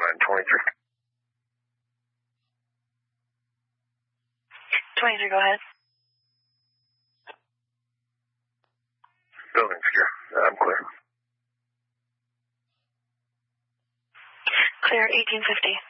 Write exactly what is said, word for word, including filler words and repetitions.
on twenty-three. twenty-three, go ahead. Building secure. Uh, I'm clear. Clear, eighteen fifty.